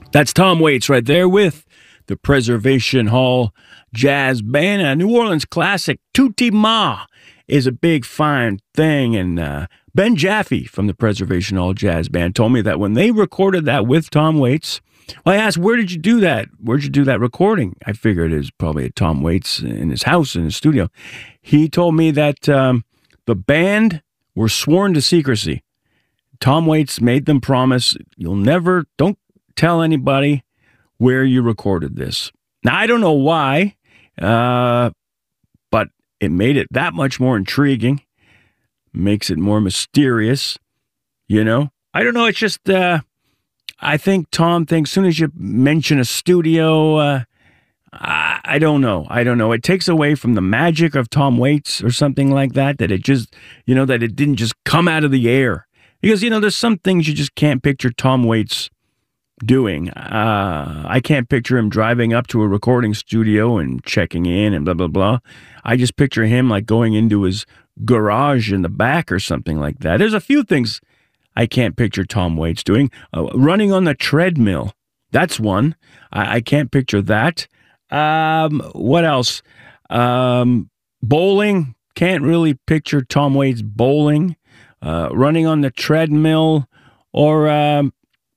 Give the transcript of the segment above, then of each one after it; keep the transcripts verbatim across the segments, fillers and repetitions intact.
That's Tom Waits right there with the Preservation Hall Jazz Band. A New Orleans classic, Tutti Ma, is a big, fine thing. And uh, Ben Jaffe from the Preservation Hall Jazz Band told me that when they recorded that with Tom Waits, well, I asked, where did you do that? Where'd you do that recording? I figured it was probably at Tom Waits in his house, in his studio. He told me that um, the band were sworn to secrecy. Tom Waits made them promise, you'll never, don't tell anybody where you recorded this. Now, I don't know why, uh, but it made it that much more intriguing, makes it more mysterious, you know? I don't know, it's just, uh, I think Tom thinks as soon as you mention a studio, uh, I, I don't know, I don't know. It takes away from the magic of Tom Waits or something like that, that it just, you know, that it didn't just come out of the air. Because, you know, there's some things you just can't picture Tom Waits doing. Uh, I can't picture him driving up to a recording studio and checking in and blah, blah, blah. I just picture him like going into his garage in the back or something like that. There's a few things I can't picture Tom Waits doing. Uh, running on the treadmill. That's one. I, I can't picture that. Um, what else? Um, bowling. Can't really picture Tom Waits bowling. Uh, running on the treadmill or um,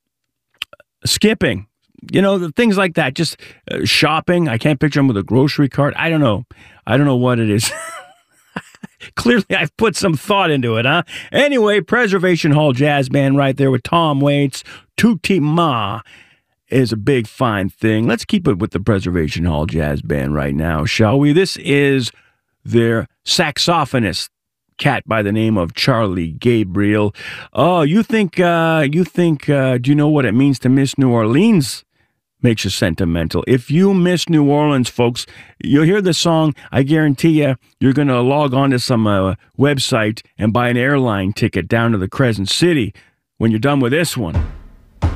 skipping, you know, the things like that. Just uh, shopping. I can't picture him with a grocery cart. I don't know. I don't know what it is. Clearly, I've put some thought into it, huh? Anyway, Preservation Hall Jazz Band right there with Tom Waits. Tutti Ma is a big, fine thing. Let's keep it with the Preservation Hall Jazz Band right now, shall we? This is their saxophonist, cat by the name of Charlie Gabriel. Oh, you think, uh, you think, uh, do you know what it means to miss New Orleans? Makes you sentimental. If you miss New Orleans, folks, you'll hear the song. I guarantee you, you're going to log on to some uh, website and buy an airline ticket down to the Crescent City when you're done with this one.